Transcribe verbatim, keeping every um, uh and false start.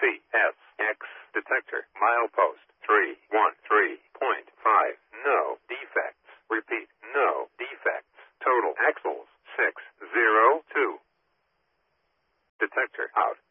C S X detector. Milepost three one three point five. No defects. Repeat, no defects. Total axles six zero two. Detector out.